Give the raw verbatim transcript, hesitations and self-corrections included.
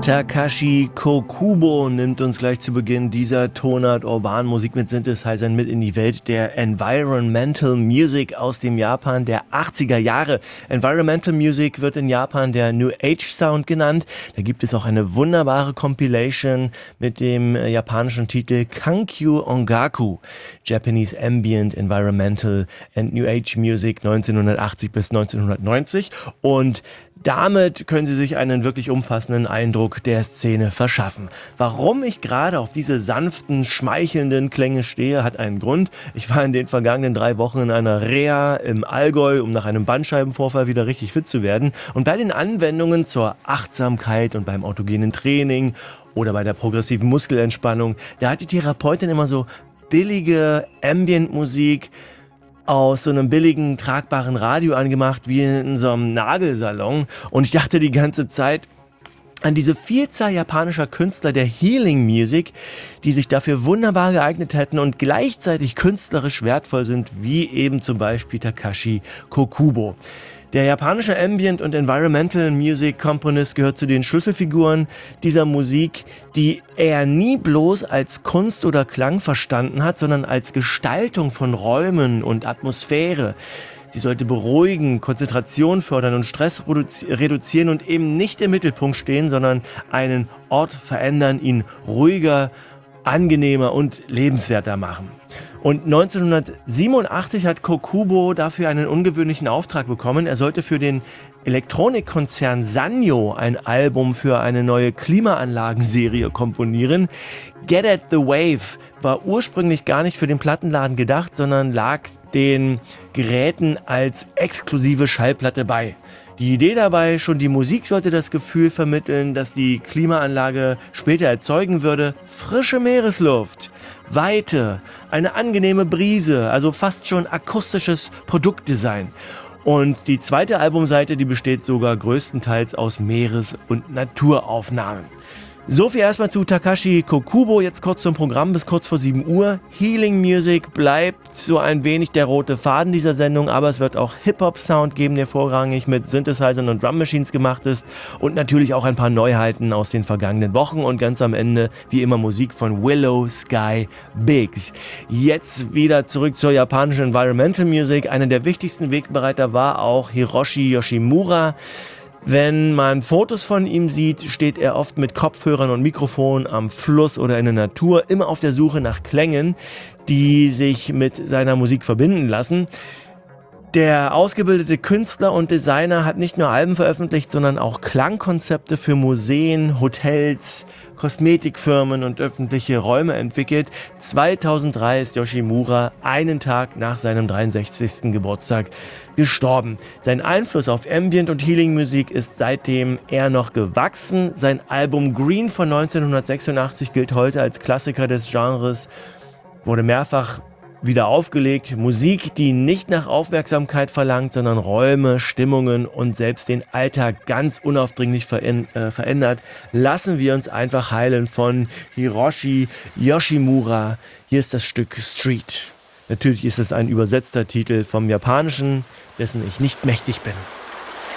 Takashi Kokubo nimmt uns gleich zu Beginn dieser Tonart Urbanmusik mit Synthesizern mit in die Welt der Environmental Music aus dem Japan der achtziger Jahre. Environmental Music wird in Japan der New Age Sound genannt. Da gibt es auch eine wunderbare Compilation mit dem japanischen Titel Kankyu Ongaku, Japanese Ambient, Environmental and New Age Music neunzehnhundertachtzig bis neunzehnhundertneunzig, und damit können Sie sich einen wirklich umfassenden Eindruck der Szene verschaffen. Warum ich gerade auf diese sanften, schmeichelnden Klänge stehe, hat einen Grund. Ich war in den vergangenen drei Wochen in einer Reha im Allgäu, um nach einem Bandscheibenvorfall wieder richtig fit zu werden. Und bei den Anwendungen zur Achtsamkeit und beim autogenen Training oder bei der progressiven Muskelentspannung, da hat die Therapeutin immer so billige Ambient-Musik aus so einem billigen, tragbaren Radio angemacht, wie in so einem Nagelsalon. Und ich dachte die ganze Zeit an diese Vielzahl japanischer Künstler der Healing Music, die sich dafür wunderbar geeignet hätten und gleichzeitig künstlerisch wertvoll sind, wie eben zum Beispiel Takashi Kokubo. Der japanische Ambient- und Environmental Music-Komponist gehört zu den Schlüsselfiguren dieser Musik, die er nie bloß als Kunst oder Klang verstanden hat, sondern als Gestaltung von Räumen und Atmosphäre. Sie sollte beruhigen, Konzentration fördern und Stress reduzieren und eben nicht im Mittelpunkt stehen, sondern einen Ort verändern, ihn ruhiger, angenehmer und lebenswerter machen. Und neunzehnhundertsiebenundachtzig hat Kokubo dafür einen ungewöhnlichen Auftrag bekommen. Er sollte für den Elektronikkonzern Sanyo ein Album für eine neue Klimaanlagenserie komponieren. Get at the Wave war ursprünglich gar nicht für den Plattenladen gedacht, sondern lag den Geräten als exklusive Schallplatte bei. Die Idee dabei, schon die Musik sollte das Gefühl vermitteln, dass die Klimaanlage später erzeugen würde: frische Meeresluft, Weite, eine angenehme Brise, also fast schon akustisches Produktdesign. Und die zweite Albumseite, die besteht sogar größtenteils aus Meeres- und Naturaufnahmen. So viel erstmal zu Takashi Kokubo, jetzt kurz zum Programm bis kurz vor sieben Uhr. Healing Music bleibt so ein wenig der rote Faden dieser Sendung, aber es wird auch Hip-Hop-Sound geben, der vorrangig mit Synthesizern und Drum Machines gemacht ist, und natürlich auch ein paar Neuheiten aus den vergangenen Wochen und ganz am Ende wie immer Musik von Willow Sky Biggs. Jetzt wieder zurück zur japanischen Environmental Music. Einer der wichtigsten Wegbereiter war auch Hiroshi Yoshimura. Wenn man Fotos von ihm sieht, steht er oft mit Kopfhörern und Mikrofon am Fluss oder in der Natur, immer auf der Suche nach Klängen, die sich mit seiner Musik verbinden lassen. Der ausgebildete Künstler und Designer hat nicht nur Alben veröffentlicht, sondern auch Klangkonzepte für Museen, Hotels, Kosmetikfirmen und öffentliche Räume entwickelt. zweitausenddrei ist Yoshimura einen Tag nach seinem dreiundsechzigsten Geburtstag gestorben. Sein Einfluss auf Ambient- und Healing-Musik ist seitdem eher noch gewachsen. Sein Album Green von neunzehnhundertsechsundachtzig gilt heute als Klassiker des Genres, wurde mehrfach wieder aufgelegt. Musik, die nicht nach Aufmerksamkeit verlangt, sondern Räume, Stimmungen und selbst den Alltag ganz unaufdringlich verin- äh, verändert. Lassen wir uns einfach heilen von Hiroshi Yoshimura. Hier ist das Stück Street. Natürlich ist es ein übersetzter Titel vom Japanischen, dessen ich nicht mächtig bin.